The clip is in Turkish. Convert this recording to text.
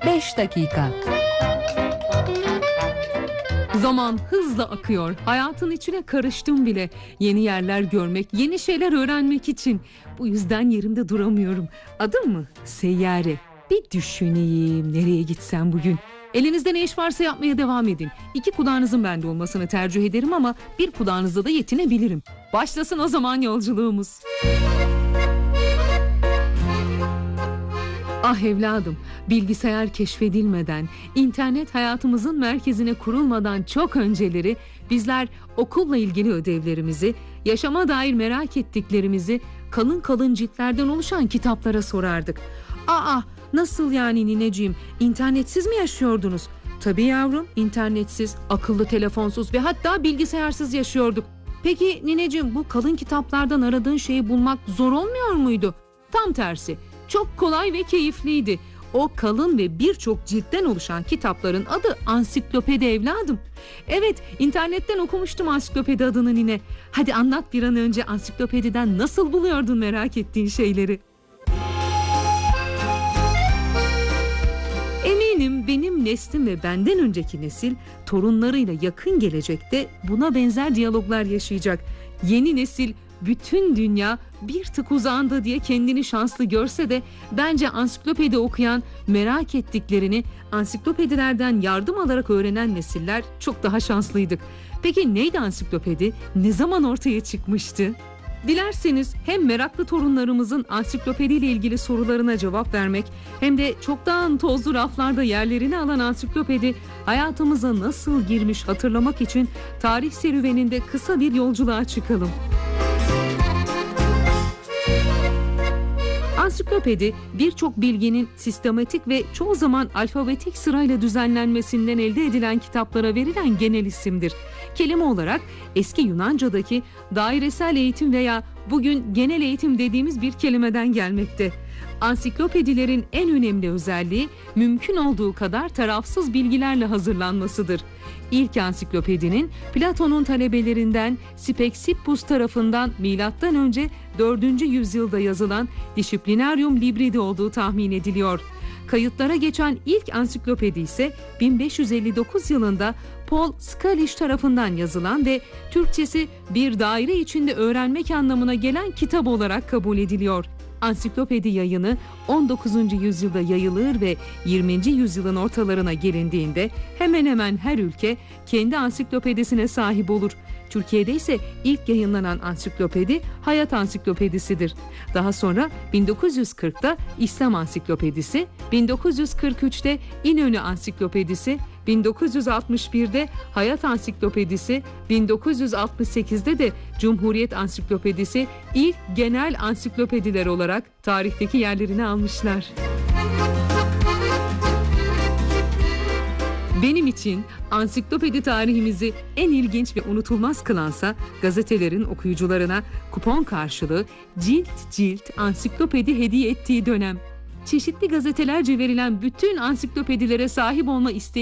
5 dakika. Zaman hızla akıyor. Hayatın içine karıştım bile. Yeni yerler görmek, yeni şeyler öğrenmek için. Bu yüzden yerimde duramıyorum. Adım mı? Seyyare. Bir düşüneyim, nereye gitsem bugün. Elinizde ne iş varsa yapmaya devam edin. 2 kulağınızın bende olmasını tercih ederim ama bir kulağınızda da yetinebilirim. Başlasın o zaman yolculuğumuz. Ah evladım, bilgisayar keşfedilmeden, internet hayatımızın merkezine kurulmadan çok önceleri bizler okulla ilgili ödevlerimizi, yaşama dair merak ettiklerimizi kalın kalın ciltlerden oluşan kitaplara sorardık. Nasıl yani nineciğim, internetsiz mi yaşıyordunuz? Tabii yavrum, internetsiz, akıllı telefonsuz ve hatta bilgisayarsız yaşıyorduk. Peki nineciğim, bu kalın kitaplardan aradığın şeyi bulmak zor olmuyor muydu? Tam tersi. Çok kolay ve keyifliydi. O kalın ve birçok ciltten oluşan kitapların adı ansiklopedi evladım. Evet, internetten okumuştum ansiklopedi adını nine. Hadi anlat bir an önce, ansiklopediden nasıl buluyordun merak ettiğin şeyleri? Eminim benim neslim ve benden önceki nesil torunlarıyla yakın gelecekte buna benzer diyaloglar yaşayacak. Yeni nesil bütün dünya bir tık uzağında diye kendini şanslı görse de bence ansiklopedi okuyan, merak ettiklerini ansiklopedilerden yardım alarak öğrenen nesiller çok daha şanslıydık. Peki neydi ansiklopedi? Ne zaman ortaya çıkmıştı? Dilerseniz hem meraklı torunlarımızın ansiklopediyle ilgili sorularına cevap vermek hem de çoktan tozlu raflarda yerlerini alan ansiklopedi hayatımıza nasıl girmiş hatırlamak için tarih serüveninde kısa bir yolculuğa çıkalım. Ansiklopedi birçok bilginin sistematik ve çoğu zaman alfabetik sırayla düzenlenmesinden elde edilen kitaplara verilen genel isimdir. Kelime olarak eski Yunanca'daki dairesel eğitim veya bugün genel eğitim dediğimiz bir kelimeden gelmekte. Ansiklopedilerin en önemli özelliği mümkün olduğu kadar tarafsız bilgilerle hazırlanmasıdır. İlk ansiklopedinin Platon'un talebelerinden Spexipus tarafından M.Ö. 4. yüzyılda yazılan Disciplinarium Libri'de olduğu tahmin ediliyor. Kayıtlara geçen ilk ansiklopedi ise 1559 yılında Paul Scalish tarafından yazılan ve Türkçesi bir daire içinde öğrenmek anlamına gelen kitap olarak kabul ediliyor. Ansiklopedi yayını 19. yüzyılda yayılır ve 20. yüzyılın ortalarına gelindiğinde hemen hemen her ülke kendi ansiklopedisine sahip olur. Türkiye'de ise ilk yayınlanan ansiklopedi Hayat Ansiklopedisidir. Daha sonra 1940'da İslam Ansiklopedisi, 1943'te İnönü Ansiklopedisi, 1961'de Hayat Ansiklopedisi, 1968'de de Cumhuriyet Ansiklopedisi ilk genel ansiklopediler olarak tarihteki yerlerini almışlar. Benim için ansiklopedi tarihimizi en ilginç ve unutulmaz kılansa gazetelerin okuyucularına kupon karşılığı cilt cilt ansiklopedi hediye ettiği dönem. Çeşitli gazetelerce verilen bütün ansiklopedilere sahip olma isteği